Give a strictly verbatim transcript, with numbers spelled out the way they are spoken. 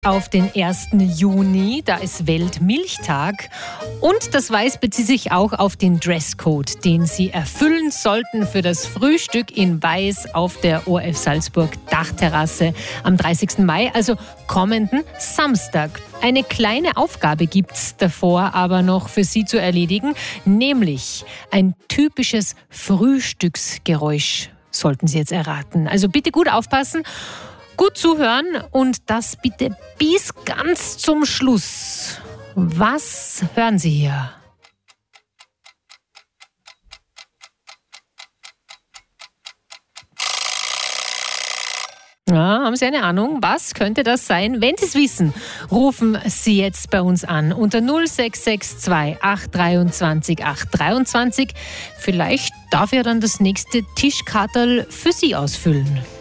Auf den ersten Juni, da ist Weltmilchtag. Und das Weiß bezieht sich auch auf den Dresscode, den Sie erfüllen sollten für das Frühstück in Weiß auf der O R F Salzburg Dachterrasse am dreißigsten Mai, also kommenden Samstag. Eine kleine Aufgabe gibt's davor aber noch für Sie zu erledigen, nämlich ein typisches Frühstücksgeräusch sollten Sie jetzt erraten. Also bitte gut aufpassen. Gut zuhören und das bitte bis ganz zum Schluss. Was hören Sie hier? Ja, haben Sie eine Ahnung? Was könnte das sein? Wenn Sie es wissen, rufen Sie jetzt bei uns an unter null sechs sechs zwei acht zwei acht drei zwei. Vielleicht darf ja dann das nächste Tischkaterl für Sie ausfüllen.